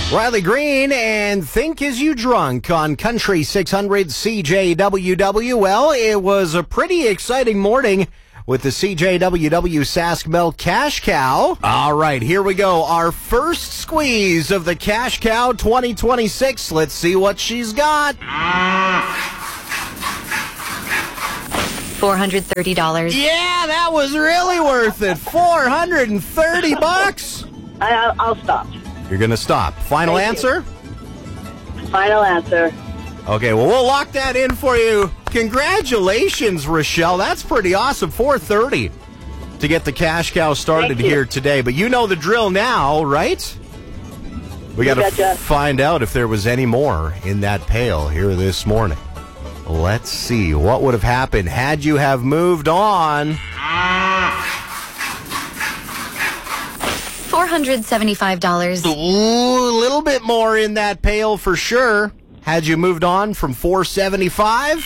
Riley Green and Think Is You Drunk on Country 600 CJWW. Well, it was a pretty exciting morning with the CJWW Sask Milk Cash Cow. All right, here we go. Our first squeeze of the Cash Cow 2026. Let's see what she's got. $430. Yeah, that was really worth it. $430. I'll stop. You're going to stop. Final Thank answer? Final answer. Okay, well, we'll lock that in for you. Congratulations, Rochelle. That's pretty awesome. $430 to get the Cash Cow started here today. But you know the drill now, right? We got to find out if there was any more in that pail here this morning. Let's see. What would have happened had you have moved on? $475. Ooh, a little bit more in that pail for sure. Had you moved on from $475?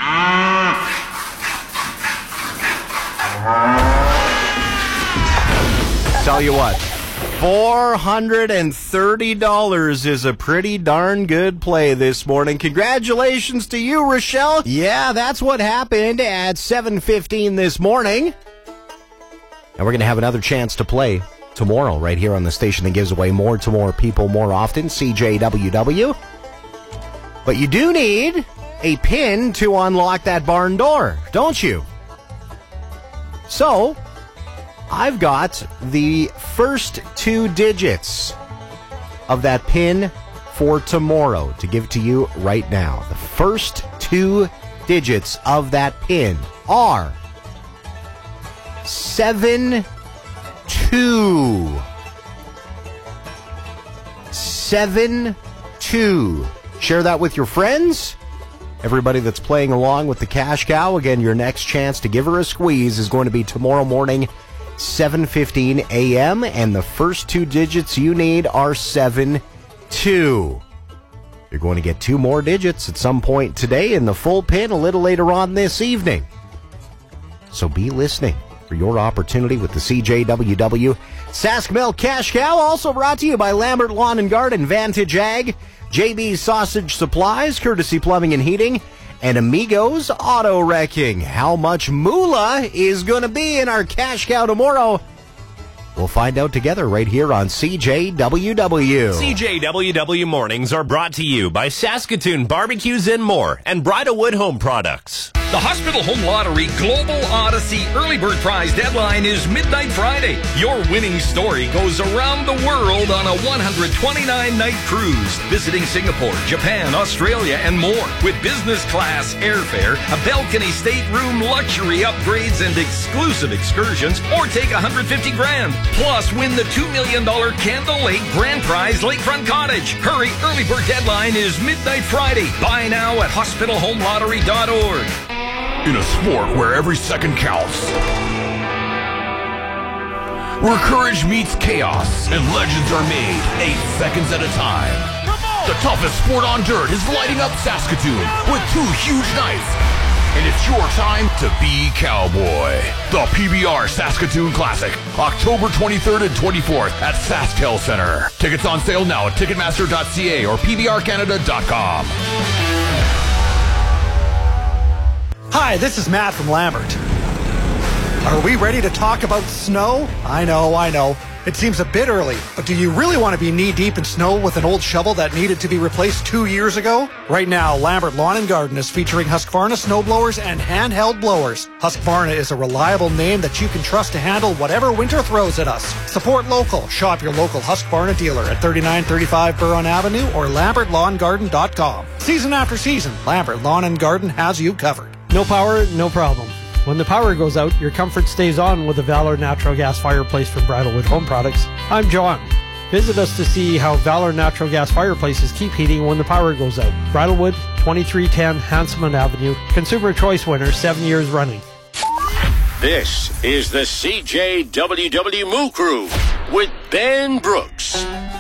Tell you what, $430 is a pretty darn good play this morning. Congratulations to you, Rochelle. Yeah, that's what happened at 7:15 this morning. And we're going to have another chance to play tomorrow right here on the station that gives away more to more people more often, CJWW. But you do need a PIN to unlock that barn door, don't you? So, I've got the first two digits of that PIN for tomorrow to give to you right now. The first two digits of that PIN are 72. 72. Share that with your friends. Everybody that's playing along with the Cash Cow, again, your next chance to give her a squeeze is going to be tomorrow morning, 7:15 a.m., and the first two digits you need are 72. You're going to get two more digits at some point today and the full PIN a little later on this evening. So be listening for your opportunity with the CJWW Sask Milk Cash Cow, also brought to you by Lambert Lawn and Garden, Vantage Ag, JB's Sausage Supplies, Courtesy Plumbing and Heating, and Amigos Auto Wrecking. How much moolah is going to be in our Cash Cow tomorrow? We'll find out together right here on CJWW. CJWW Mornings are brought to you by Saskatoon Barbecues and More and Bridalwood Home Products. The Hospital Home Lottery Global Odyssey Early Bird Prize deadline is midnight Friday. Your winning story goes around the world on a 129-night cruise, visiting Singapore, Japan, Australia, and more. With business class airfare, a balcony stateroom, luxury upgrades, and exclusive excursions, or take $150 grand. Plus, win the $2 million Candle Lake Grand Prize Lakefront Cottage. Hurry, early bird deadline is midnight Friday. Buy now at hospitalhomelottery.org. In a sport where every second counts, where courage meets chaos and legends are made 8 seconds at a time, the toughest sport on dirt is lighting up Saskatoon with 2 huge nights. And it's your time to be cowboy. The PBR Saskatoon Classic, October 23rd and 24th at SaskTel Center. Tickets on sale now at Ticketmaster.ca or PBRCanada.com. Hi, this is Matt from Lambert. Are we ready to talk about snow? I know. It seems a bit early, but do you really want to be knee-deep in snow with an old shovel that needed to be replaced 2 years ago? Right now, Lambert Lawn and Garden is featuring Husqvarna snowblowers and handheld blowers. Husqvarna is a reliable name that you can trust to handle whatever winter throws at us. Support local. Shop your local Husqvarna dealer at 3935 Burron Avenue or LambertLawnGarden.com. Season after season, Lambert Lawn and Garden has you covered. No power, no problem. When the power goes out, your comfort stays on with the Valor Natural Gas Fireplace from Bridalwood Home Products. I'm John. Visit us to see how Valor Natural Gas Fireplaces keep heating when the power goes out. Bridalwood, 2310 Hanselman Avenue. Consumer Choice winner 7 years running. This is the CJWW Moo Crew with Ben Brooks.